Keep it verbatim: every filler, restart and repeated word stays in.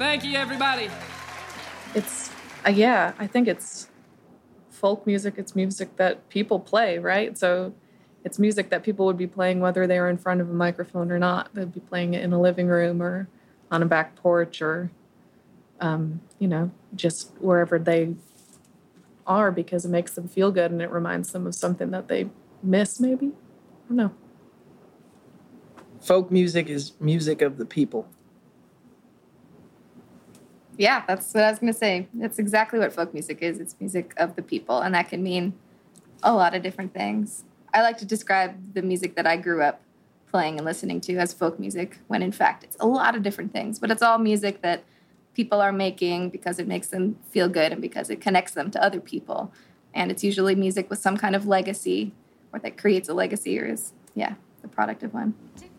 Thank you, everybody. It's, uh, yeah, I think it's folk music. It's music that people play, right? So it's music that people would be playing whether they were in front of a microphone or not. They'd be playing it in a living room or on a back porch or, um, you know, just wherever they are because it makes them feel good and it reminds them of something that they miss, maybe. I don't know. Folk music is music of the people. Yeah, that's what I was going to say. That's exactly what folk music is. It's music of the people, and that can mean a lot of different things. I like to describe the music that I grew up playing and listening to as folk music, when in fact it's a lot of different things, but it's all music that people are making because it makes them feel good and because it connects them to other people. And it's usually music with some kind of legacy or that creates a legacy or is, yeah, the product of one.